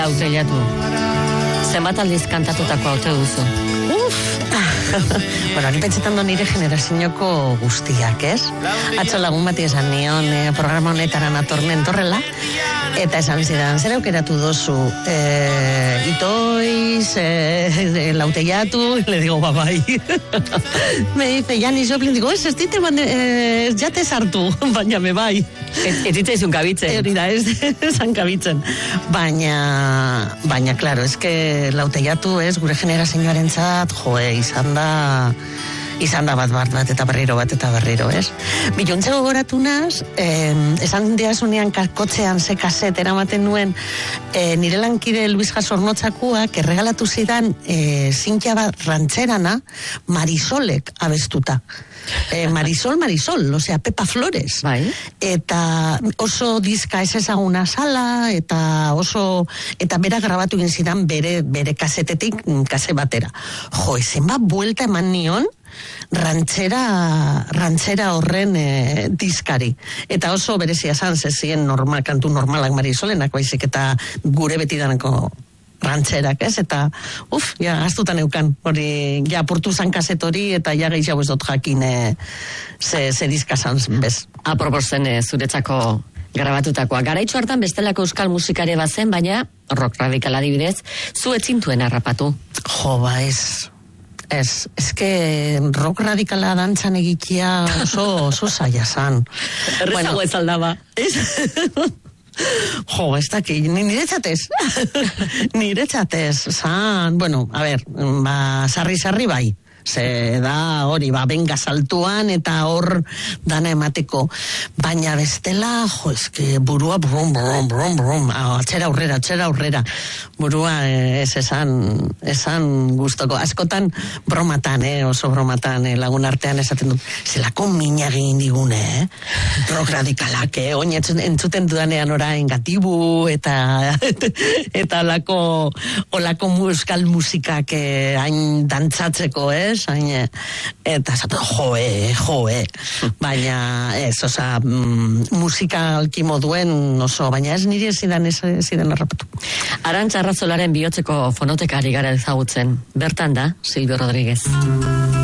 Hauteiatu. Zenbat aldiz kantatutako haute duzu? Bueno, ni pentsetan do nire generazioko guztiak, ez? Atzo lagun bati esan nion programa honetara natornen torrela, eta esan zidan, zer aukeratu dozu? Itoiz, Lauteiatu, le digo, bai. Me dice, Janis Joplin, digo, ez dite, jate sartu, baina me bai. Ez ditzaizun kabitzen. Hori da, ez zan kabitzen. Baina, claro, ez que Lauteiatu, ez, gure generazioaren zat, izan da bat eta berriro, ez? Bilontze gogoratu naz, esan diazunean kotzean ze kaset eramaten nuen, nire lankide Luis Jasornotzakuak erregalatu zidan zintia bat rantzerana Marisolek abestuta. Marisol, osea, Pepa Flores. Bai. Eta oso diska ez ezaguna zala, eta bera grabatu egin zidan bere kasetetik kase batera. Jo, ezen bat buelta eman nion, rantzera horren diskari. Eta oso berezia zan, zezien kantu normalak Marisolenak, baizik eta gure betidaneko rantzerak, ez? Eta, gaztutan eukan, hori, apurtu zan kaset hori, eta gehiago ez dut jakin ze diska zan, bez. Aproposen zuretzako grabatutakoa. Garaitxo hartan bestelako euskal musikare bazen, baina rock radikal adibidez, zu etzintuen harrapatu. Jo, ez que rock radikala dantzan egitea oso zaila zan. Errezago ez aldaba. Jo, ez daki, niretzatez, zan, bueno, a ver, sarri bai, ze da hori, benga saltuan eta hor dana emateko, baina bestela, jo, eske burua brum, atxera aurrera, burua ez esan gustoko, askotan bromatan, oso bromatan, lagun artean esaten dut, zelako mina egin digune, rock radikalak, oin entzuten dudanean orain gatibu, eta olako euskal musikak hain dantzatzeko, eta esatu, joe, baina ez, oza, musikalki moduen oso, baina ez nire zidan harrapatu. Arantxa Arrazolaren bihotzeko fonotekari gara ezagutzen, bertan da, Silvio Rodríguez.